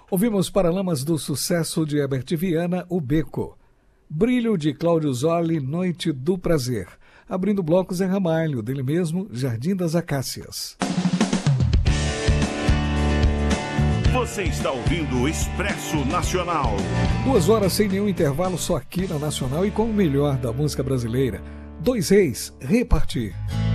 Ouvimos Paralamas do sucesso de Herbert Viana, O Beco. Brilho de Cláudio Zoli, Noite do Prazer. Abrindo bloco, Zé Ramalho, dele mesmo, Jardim das Acácias. Você está ouvindo o Expresso Nacional. 2 horas sem nenhum intervalo, só aqui na Nacional e com o melhor da música brasileira. Dois Reis, Repartir.